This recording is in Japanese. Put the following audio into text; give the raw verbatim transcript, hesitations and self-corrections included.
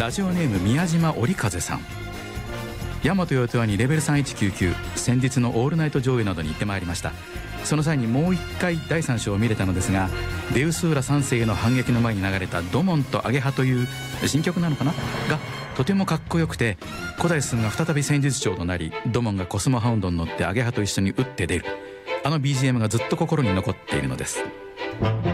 ラジオネーム宮島織風さん。大和ヨトワにレベルさんいちきゅうきゅう、先日のオールナイト上映などに行ってまいりました。その際にもう一回だいさん章を見れたのですが、デウスーラさん世への反撃の前に流れたドモンとアゲハという新曲なのかながとてもかっこよくて、古代スンが再び戦術長となり、ドモンがコスモハウンドに乗ってアゲハと一緒に撃って出る、あの ビージーエム がずっと心に残っているのです。